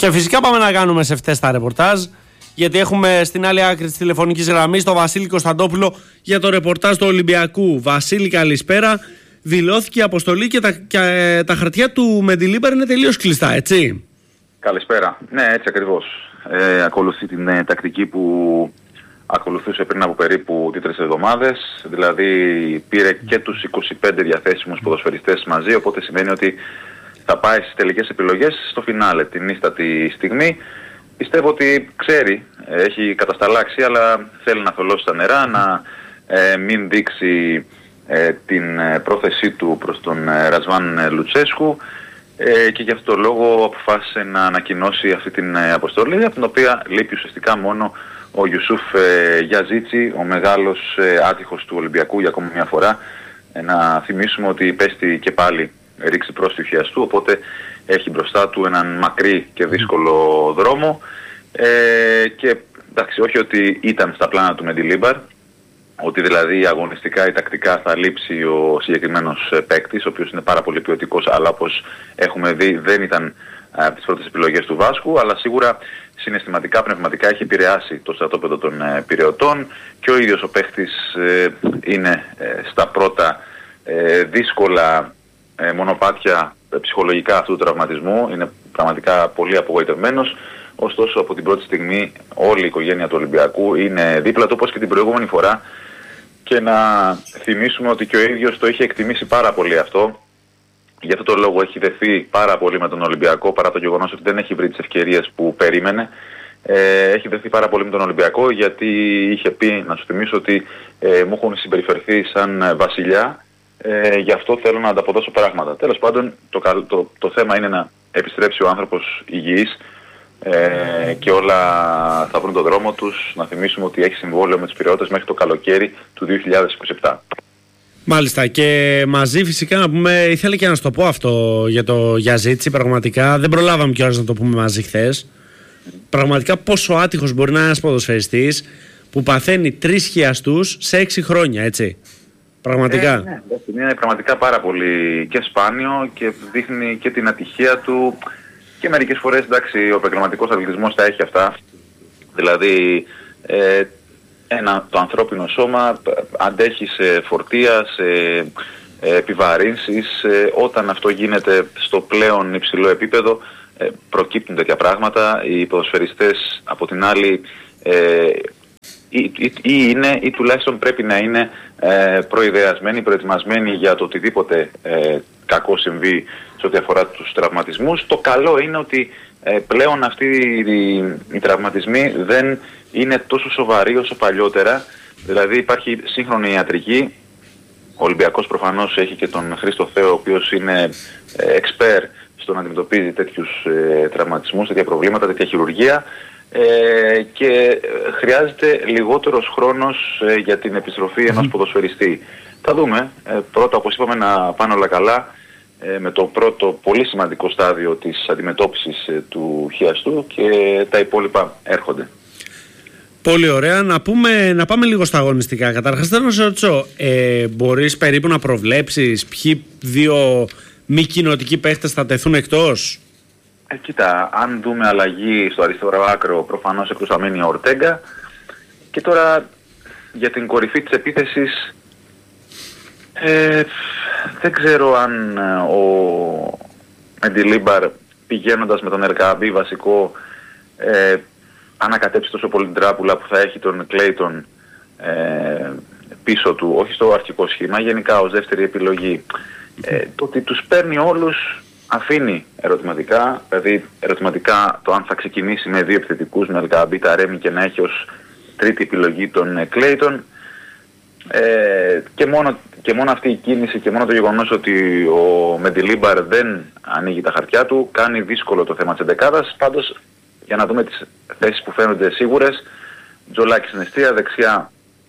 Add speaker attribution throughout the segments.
Speaker 1: Και φυσικά πάμε να κάνουμε σε φτές τα ρεπορτάζ, γιατί έχουμε στην άλλη άκρη της τηλεφωνικής γραμμής τον Βασίλη Κωνσταντόπουλο για το ρεπορτάζ του Ολυμπιακού. Βασίλη, καλησπέρα. Δηλώθηκε η αποστολή και τα χαρτιά του Μεντιλίμπαρ είναι τελείως κλειστά, έτσι?
Speaker 2: Καλησπέρα. Ναι, έτσι ακριβώς. Ακολουθεί την τακτική που ακολουθούσε πριν από περίπου 2-3 εβδομάδες. Δηλαδή πήρε και τους 25 διαθέσιμους ποδοσφαιριστές μαζί, οπότε σημαίνει ότι θα πάει στις τελικές επιλογές στο φινάλε, την ίστατη στιγμή. Πιστεύω ότι ξέρει, έχει κατασταλάξει, αλλά θέλει να θολώσει τα νερά, να μην δείξει την πρόθεσή του προς τον Ρασβάν Λουτσέσκου και γι' αυτό το λόγο αποφάσισε να ανακοινώσει αυτή την αποστολή, από την οποία λείπει ουσιαστικά μόνο ο Ιουσούφ Γιαζίτσι, ο μεγάλος άτυχος του Ολυμπιακού για ακόμα μια φορά. Να θυμίσουμε ότι υπέστη και πάλι ρήξη πρόστιου χιαστού, οπότε έχει μπροστά του έναν μακρύ και δύσκολο δρόμο και εντάξει, όχι ότι ήταν στα πλάνα του Μεντιλίμπαρ, ότι δηλαδή αγωνιστικά ή τακτικά θα λείψει ο συγκεκριμένος παίκτης, ο οποίος είναι πάρα πολύ ποιοτικός, αλλά όπως έχουμε δει δεν ήταν από τις πρώτες επιλογές του Βάσκου, αλλά σίγουρα συναισθηματικά, πνευματικά έχει επηρεάσει το στρατόπεδο των Πειραιωτών και ο ίδιος ο παίκτης είναι στα πρώτα δύσκολα μονοπάτια ψυχολογικά αυτού του τραυματισμού, είναι πραγματικά πολύ απογοητευμένος. Ωστόσο από την πρώτη στιγμή όλη η οικογένεια του Ολυμπιακού είναι δίπλα του, όπως και την προηγούμενη φορά, και να θυμίσουμε ότι και ο ίδιος το είχε εκτιμήσει πάρα πολύ αυτό. Γι' αυτό το λόγο έχει δεθεί πάρα πολύ με τον Ολυμπιακό, παρά το γεγονός ότι δεν έχει βρει τις ευκαιρίες που περίμενε. Έχει δεθεί πάρα πολύ με τον Ολυμπιακό, γιατί είχε πει, να σου θυμίσω, ότι μου έχουν συμπεριφερθεί σαν βασιλιά, γι' αυτό θέλω να ανταποδώσω πράγματα. Τέλος πάντων, το θέμα είναι να επιστρέψει ο άνθρωπος υγιής και όλα θα βρουν τον δρόμο τους. Να θυμίσουμε ότι έχει συμβόλαιο με τους Πειραιώτες μέχρι το καλοκαίρι του 2027.
Speaker 1: Μάλιστα, και μαζί φυσικά να πούμε, ήθελα και να σου το πω αυτό για το Γιαζίτσι, πραγματικά δεν προλάβαμε κιόλας να το πούμε μαζί χθες. Πραγματικά πόσο άτυχος μπορεί να είναι ένας ποδοσφαιριστής που παθαίνει 3 χιαστούς σε 6 χρόνια, έτσι? Πραγματικά.
Speaker 2: Ναι, είναι πραγματικά πάρα πολύ και σπάνιο και δείχνει και την ατυχία του. Και μερικές φορές, εντάξει, ο επαγγελματικός αθλητισμός τα έχει αυτά. Δηλαδή, το ανθρώπινο σώμα αντέχει σε φορτία, σε επιβαρύνσεις. Όταν αυτό γίνεται στο πλέον υψηλό επίπεδο, προκύπτουν τέτοια πράγματα. Οι ποδοσφαιριστές, από την άλλη, ή είναι ή τουλάχιστον πρέπει να είναι προειδεασμένοι, προετοιμασμένοι για το οτιδήποτε κακό συμβεί σε ό,τι αφορά τους τραυματισμούς. Το καλό είναι ότι πλέον αυτοί οι τραυματισμοί δεν είναι τόσο σοβαροί όσο παλιότερα. Δηλαδή υπάρχει σύγχρονη ιατρική. Ο Ολυμπιακός προφανώς έχει και τον Χρήστο Θεό, ο οποίος είναι expert στο να αντιμετωπίζει τέτοιους τραυματισμούς, τέτοια προβλήματα, τέτοια χειρουργία. Και χρειάζεται λιγότερος χρόνος για την επιστροφή ενός ποδοσφαιριστή. Θα δούμε. Πρώτα, όπως είπαμε, να πάνε όλα καλά με το πρώτο πολύ σημαντικό στάδιο της αντιμετώπισης του χιαστού και τα υπόλοιπα έρχονται.
Speaker 1: Πολύ ωραία. Να πάμε λίγο στα αγωνιστικά. Καταρχάς θέλω να σε ρωτήσω, μπορείς περίπου να προβλέψεις ποιοι 2 μη κοινοτικοί παίχτες θα τεθούν εκτός?
Speaker 2: Κοίτα, αν δούμε αλλαγή στο αριστερό άκρο, προφανώς εκτός θα μείνει ο Ορτέγκα. Και τώρα για την κορυφή της επίθεσης, δεν ξέρω αν ο Μεντιλίμπαρ, πηγαίνοντας με τον Ελκαμπή βασικό, ανακατέψει τόσο πολύ την τράπουλα που θα έχει τον Κλέιτον πίσω του, όχι στο αρχικό σχήμα, γενικά ως δεύτερη επιλογή. Το ότι τους παίρνει όλους αφήνει ερωτηματικά, δηλαδή ερωτηματικά το αν θα ξεκινήσει με 2 επιθετικούς, με Ελκαμπή, Ταρέμι, και να έχει ως τρίτη επιλογή τον Κλέιτον. Και μόνο αυτή η κίνηση και μόνο το γεγονός ότι ο Μεντιλίμπαρ δεν ανοίγει τα χαρτιά του κάνει δύσκολο το θέμα της εντεκάδας. Πάντως, για να δούμε τις θέσεις που φαίνονται σίγουρες, Τζολάκη στην αιστεία, δεξιά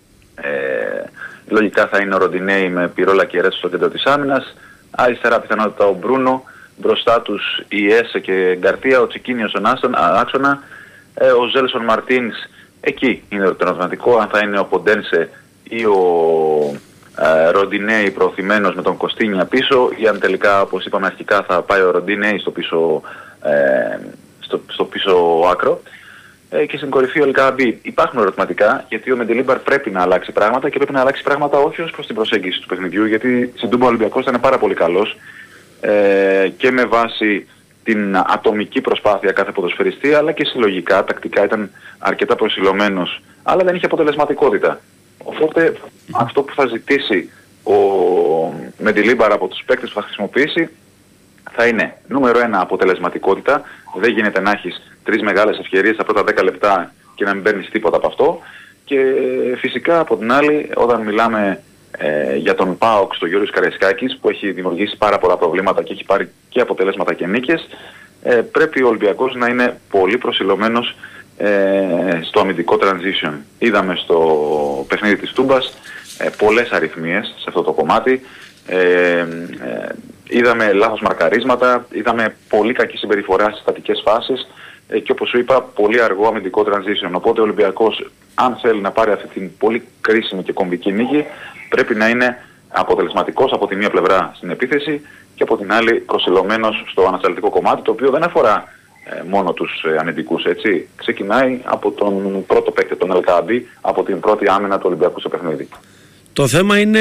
Speaker 2: λογικά θα είναι ο Ροντινέη με Πυρόλα και Ρέτσο στο κέντρο της άμυνας, αριστερά πιθανότητα ο Μπρούνο, μπροστά τους η Έσε και Γκαρτία, ο Τσικίνιος στον άξονα, ο Ζέλσον Μαρτίνς, εκεί είναι το ερωτηματικό, αν θα είναι ο Ποντένσε ή ο Ροντινέη προωθημένος με τον Κωστίνια πίσω, ή αν τελικά, όπως είπαμε αρχικά, θα πάει ο Ροντινέη στο πίσω άκρο. Και στην κορυφή ο Ελκαμπή. Υπάρχουν ερωτηματικά, γιατί ο Μεντιλίμπαρ πρέπει να αλλάξει πράγματα και πρέπει να αλλάξει πράγματα όχι ως προς την προσέγγιση του παιχνιδιού, γιατί στην Τούμπα ο Ολυμπιακός ήταν πάρα πολύ καλός και με βάση την ατομική προσπάθεια κάθε ποδοσφαιριστή, αλλά και συλλογικά, τακτικά ήταν αρκετά προσιλωμένος, αλλά δεν είχε αποτελεσματικότητα. Οπότε αυτό που θα ζητήσει ο Μεντιλίμπαρ από τους παίκτες που θα χρησιμοποιήσει θα είναι νούμερο 1 αποτελεσματικότητα. Δεν γίνεται να έχεις 3 μεγάλες ευκαιρίες στα πρώτα 10 λεπτά και να μην παίρνεις τίποτα από αυτό. Και φυσικά από την άλλη, όταν μιλάμε για τον ΠΑΟΚ, στον Γιώργος Καραϊσκάκης, που έχει δημιουργήσει πάρα πολλά προβλήματα και έχει πάρει και αποτελέσματα και νίκες, πρέπει ο Ολυμπιακός να είναι πολύ προσιλωμένος στο αμυντικό transition. Είδαμε στο παιχνίδι της Τούμπας πολλές αριθμίες σε αυτό το κομμάτι. Είδαμε λάθος μαρκαρίσματα, είδαμε πολύ κακή συμπεριφορά στις στατικές φάσεις και όπως σου είπα πολύ αργό αμυντικό transition. Οπότε ο Ολυμπιακός, αν θέλει να πάρει αυτή την πολύ κρίσιμη και κομβική νίκη, πρέπει να είναι αποτελεσματικός από τη μία πλευρά στην επίθεση και από την άλλη προσιλωμένος στο ανασταλτικό κομμάτι, το οποίο δεν αφορά μόνο τους αμυντικούς, έτσι. Ξεκινάει από τον πρώτο παίκτη, τον Ελκαμπή, από την πρώτη άμυνα του Ολυμπιακού στο παιχνίδι.
Speaker 1: Το θέμα είναι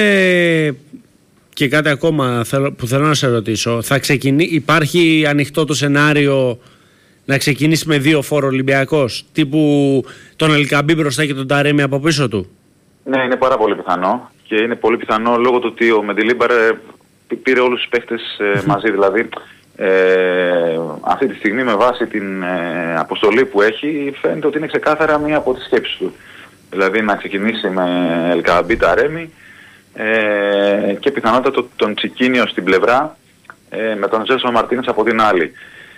Speaker 1: και κάτι ακόμα που θέλω να σε ρωτήσω. Υπάρχει ανοιχτό το σενάριο να ξεκινήσει με 2 φόρ Ολυμπιακός, τύπου τον Ελκαμπή μπροστά και τον Ταρέμι από πίσω του?
Speaker 2: Ναι, είναι πάρα πολύ πιθανό και είναι πολύ πιθανό λόγω του ότι ο Μεντιλίμπαρ πήρε όλους τους παίχτες μαζί. Δηλαδή αυτή τη στιγμή με βάση την αποστολή που έχει φαίνεται ότι είναι ξεκάθαρα μία από τις σκέψεις του. Δηλαδή να ξεκινήσει με Ελκαμπή, Ταρέμι και πιθανότατα τον Τσικίνιο στην πλευρά με τον Ζέλσον Μαρτίνες από την άλλη.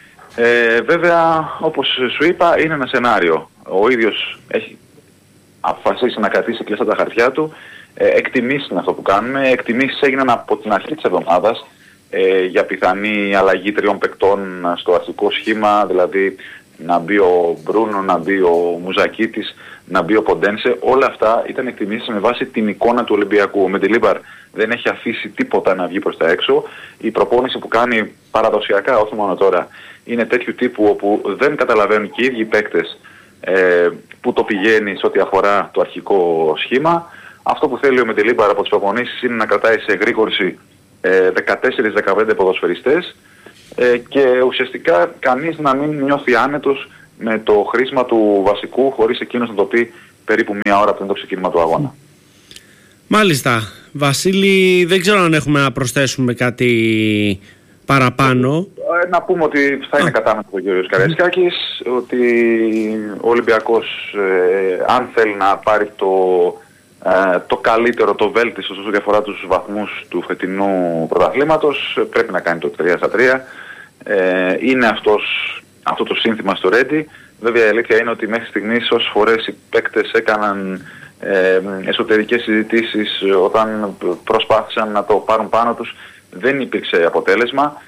Speaker 2: Βέβαια, όπως σου είπα, είναι ένα σενάριο. Ο ίδιος έχει αποφασίσει να κρατήσει κλειστά τα χαρτιά του. Εκτιμήσεις είναι αυτό που κάνουμε. Εκτιμήσεις έγιναν από την αρχή της εβδομάδας για πιθανή αλλαγή 3 παικτών στο αρχικό σχήμα, δηλαδή να μπει ο Μπρούνο, να μπει ο Μουζακίτης, να μπει ο Ποντένσε. Όλα αυτά ήταν εκτιμήσεις με βάση την εικόνα του Ολυμπιακού. Ο Μεντιλίμπαρ δεν έχει αφήσει τίποτα να βγει προς τα έξω. Η προπόνηση που κάνει παραδοσιακά, όχι μόνο τώρα, είναι τέτοιου τύπου όπου δεν καταλαβαίνουν και οι ίδιοι παίκτες που το πηγαίνει σε ό,τι αφορά το αρχικό σχήμα. Αυτό που θέλει ο Μεντιλίμπαρ από τις προπονήσεις είναι να κρατάει σε εγρήγορση 14-15 ποδοσφαιριστές και ουσιαστικά κανείς να μην νιώθει άνετος με το χρήσμα του βασικού χωρίς εκείνος να το πει περίπου 1 ώρα πριν το ξεκίνημα του αγώνα.
Speaker 1: Μάλιστα. Βασίλη, δεν ξέρω αν έχουμε να προσθέσουμε κάτι παραπάνω.
Speaker 2: Να πούμε ότι θα είναι κατάμετρο ο Γιώργος Καραϊσκάκης, ότι ο Ολυμπιακός αν θέλει να πάρει το καλύτερο, το βέλτιστο σε ό,τι αφορά τους βαθμούς του φετινού πρωταθλήματος, πρέπει να κάνει το 3-3. Είναι αυτό το σύνθημα στο Ρέντι. Βέβαια η αλήθεια είναι ότι μέχρι στιγμής όσες φορές οι παίκτες έκαναν εσωτερικές συζητήσεις όταν προσπάθησαν να το πάρουν πάνω τους, δεν υπήρξε αποτέλεσμα.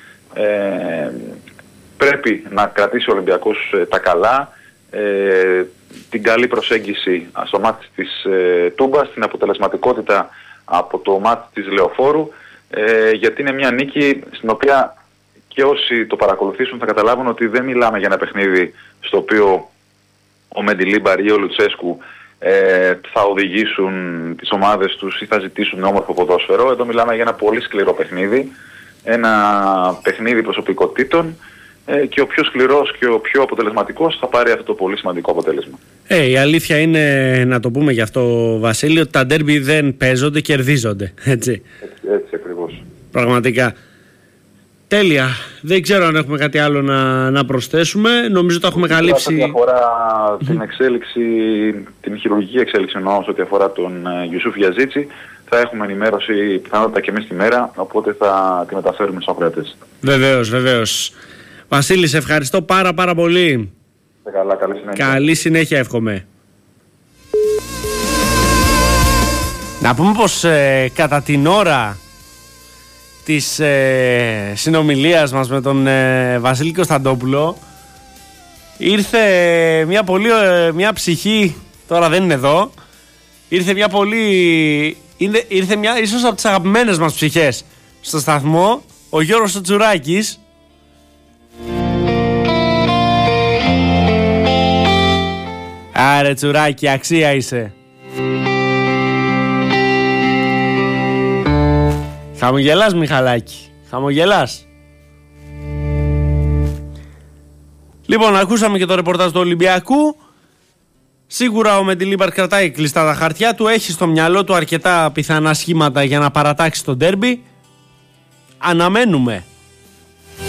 Speaker 2: Πρέπει να κρατήσει ο Ολυμπιακός τα καλά, την καλή προσέγγιση στο μάτι της Τούμπας, την αποτελεσματικότητα από το μάτι της Λεωφόρου, γιατί είναι μια νίκη στην οποία και όσοι το παρακολουθήσουν θα καταλάβουν ότι δεν μιλάμε για ένα παιχνίδι στο οποίο ο Μεντιλίμπαρ ή ο Λουτσέσκου θα οδηγήσουν τις ομάδες τους ή θα ζητήσουν όμορφο ποδόσφαιρο. Εδώ μιλάμε για ένα πολύ σκληρό παιχνίδι, ένα παιχνίδι προσωπικότητων και ο πιο σκληρός και ο πιο αποτελεσματικός θα πάρει αυτό το πολύ σημαντικό αποτέλεσμα. Η
Speaker 1: αλήθεια είναι, να το πούμε γι' αυτό Βασίλη, ότι τα ντέρμπι δεν παίζονται, κερδίζονται. Έτσι ακριβώς. Πραγματικά. Τέλεια. Δεν ξέρω αν έχουμε κάτι άλλο να προσθέσουμε. Νομίζω ότι έχουμε καλύψει.
Speaker 2: Ό,τι αφορά την εξέλιξη, την χειρουργική εξέλιξη εννοώ, ό,τι αφορά τον Ιουσούφ Γιαζίτσι, θα έχουμε ενημέρωση πιθανότατα και μέσα στη μέρα, οπότε θα τη μεταφέρουμε στους ακροατές.
Speaker 1: Βεβαίως. Βασίλη, σε ευχαριστώ πάρα πολύ.
Speaker 2: Καλά, καλή συνέχεια.
Speaker 1: Καλή συνέχεια εύχομαι. Να πούμε πως κατά την ώρα της συνομιλίας μας με τον Βασίλη Κωνσταντόπουλο ήρθε μια ψυχή, τώρα δεν είναι εδώ, ήρθε μια ίσως από τις αγαπημένες μας ψυχές στο σταθμό, ο Γιώργος Τσουράκης. ρε τσουράκι, αξία είσαι. Χαμογελάς Μιχαλάκη, χαμογελάς. Λοιπόν, ακούσαμε και το ρεπορτάζ του Ολυμπιακού. Σίγουρα ο Μεντιλίμπαρ κρατάει κλειστά τα χαρτιά του. Έχει στο μυαλό του αρκετά πιθανά σχήματα για να παρατάξει το ντέρμπι. Αναμένουμε